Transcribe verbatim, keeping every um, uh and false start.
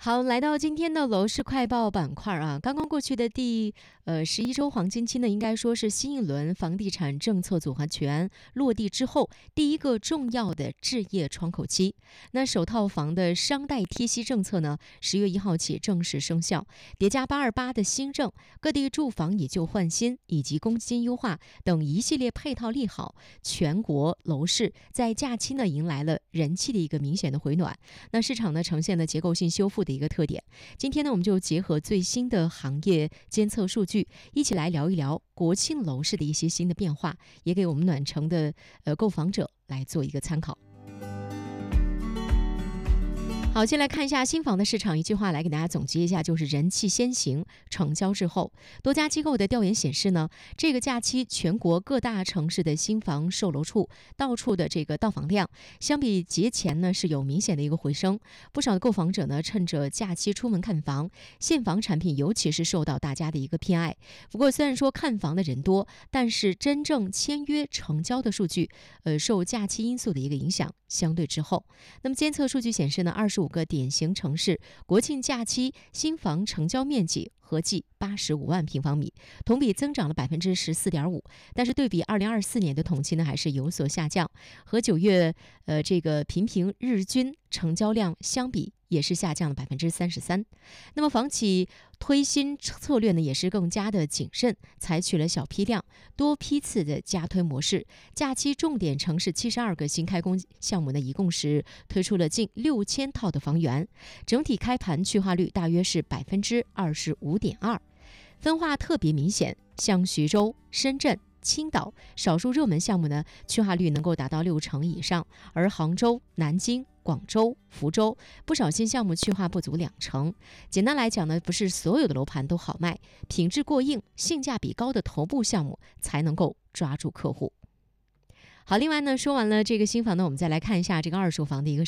好，来到今天的楼市快报板块啊，刚刚过去的第呃十一周黄金期呢，应该说是新一轮房地产政策组合拳落地之后第一个重要的置业窗口期。那首套房的商贷贴息政策呢，十月一号起正式生效，叠加八二八的新政，各地住房以旧换新以及公积金优化等一系列配套利好，全国楼市在假期呢迎来了人气的一个明显的回暖。那市场呢呈现了结构性修复的一个特点。今天呢，我们就结合最新的行业监测数据，一起来聊一聊国庆楼市的一些新的变化，也给我们暖城的呃购房者来做一个参考。好，先来看一下新房的市场，一句话来给大家总结一下，就是人气先行，成交滞后。多家机构的调研显示呢，这个假期全国各大城市的新房售楼处到处的这个到访量，相比节前呢是有明显的一个回升。不少的购房者呢趁着假期出门看房，现房产品尤其是受到大家的一个偏爱。不过虽然说看房的人多，但是真正签约成交的数据，呃，受假期因素的一个影响，相对滞后。那么监测数据显示呢，二十五个典型城市国庆假期新房成交面积合计八十五万平方米，同比增长了百分之十四点五。但是对比二零二四年的同期呢，还是有所下降，和九月呃这个平平日均成交量相比，也是下降了百分之三十三。那么房企推新策略呢，也是更加的谨慎，采取了小批量、多批次的加推模式。假期重点城市七十二个新开工项目呢，一共是推出了近六千套的房源，整体开盘去化率大约是百分之二十五点二，分化特别明显，像徐州、深圳、青岛少数热门项目呢，去化率能够达到六成以上，而杭州、南京、广州、福州不少新项目去化不足两成。简单来讲呢，不是所有的楼盘都好卖，品质过硬、性价比高的头部项目才能够抓住客户。好，另外呢，说完了这个新房呢，我们再来看一下这个二手房的一个